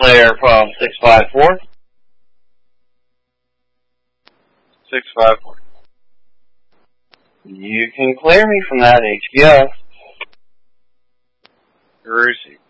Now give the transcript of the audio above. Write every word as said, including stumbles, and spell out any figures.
there from six five four. six five four. You can clear me from that H P S. Receive.